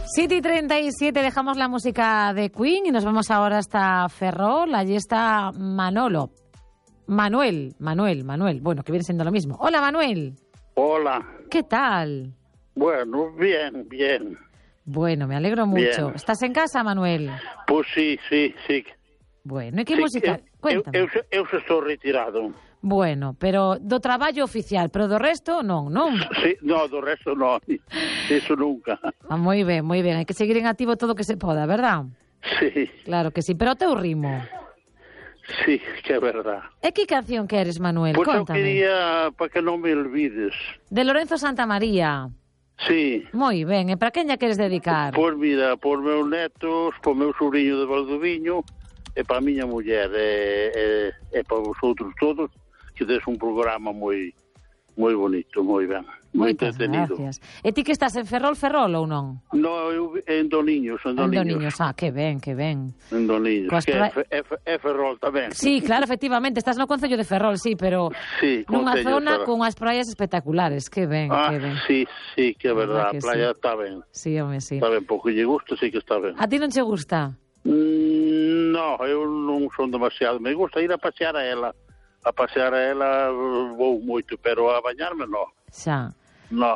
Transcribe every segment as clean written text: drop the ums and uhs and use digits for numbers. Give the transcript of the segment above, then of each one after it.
7:37, dejamos la música de Queen y nos vamos ahora hasta Ferrol. Allí está Manolo. Manuel. Bueno, que viene siendo lo mismo. Hola, Manuel. Hola. ¿Qué tal? Bueno, bien. Bueno, me alegro mucho. Bien. ¿Estás en casa, Manuel? Pois sí. Bueno, e que Sí, música? Cuéntame. eu se estou retirado. Bueno, pero do traballo oficial, pero do resto, non? Sí, no, do resto no. Eso nunca. Ah, moi ben. Hai que seguir en activo todo o que se poda, verdad? Sí, Claro que sí, pero o teu ritmo. sí, que é verdad. E que canción queres, Manuel? Pois eu Cóntame. quería, para que non me olvides. De Lorenzo Santamaría. Sí. Moi ben, e para quen lla queres dedicar? Pois mira, por meus netos, por meu sobrinho de Valdoviño, e para a miña muller, e para vosotros todos, que des un programa moi bonito, moi ben, moi Moitas entretenido. gracias. E ti que estás en Ferrol ou non? No, eu en Doniños, En Doniños, que ben. En Doniños, Coas que é Ferrol tamén. Sí, claro, efectivamente, estás no concello de Ferrol, sí, pero Sí, nunha concello zona Ferrol. con as praias espectaculares, que ben. Sí, que é verdad, que a playa sí. está ben. Sí, home, sí. Está ben, porque lle gusta, sí que está ben. A ti non che gusta? No, eu non son demasiado. Me gusta ir a pasear a ela. A pasear a ela vou moito, pero a bañarme no. Xa. No.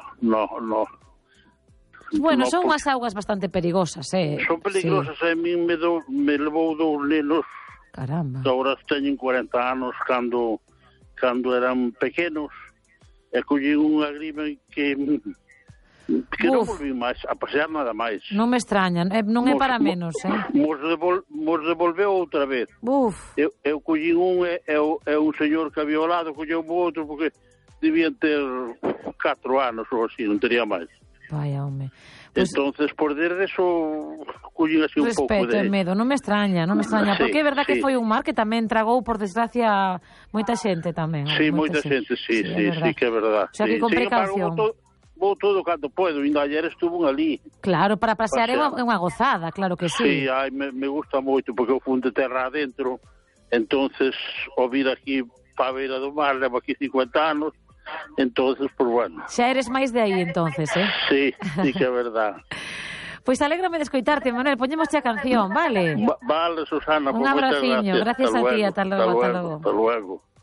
Bueno, No, son porque unhas augas bastante perigosas, son peligrosas, Sí. a min me levou dous nenos Caramba. que agora teñen 40 anos cando eran pequenos e collín unha gripe que non volví máis a pasear nada máis. Non me extrañan, non é para menos, Mos devolveu outra vez. Uf, Eu collín un e un señor que había ao lado colleu o outro porque debían ter 4 anos ou así, non tería máis. vaya, home. Pues, Entonces, por desde eso collín así un pouco respeto e de... medo, non me extraña, Sí, porque é verdad que sí. foi un mar que tamén tragou, por desgracia, moita xente tamén. Sí, moita xente, sí, que é verdad. O sea, que Sí. con Sin embargo, precaución. vou todo cando podo, ainda ayer estuvo ali. Claro, para pasear é Pasear. unha gozada, claro que sí. Sí, me gusta moito, porque eu fui de terra adentro, entonces, o vir aquí para a beira do mar, levo aquí 50 anos, entonces, pues bueno. Xa eres máis de aí, entonces, Sí, que é verdad. Pois alégrame de escoitarte, Manuel, poñémosche a canción, vale? Vale, Susana, Un pues moitas abraciño, gracias a ti, luego, ata logo. Hasta luego.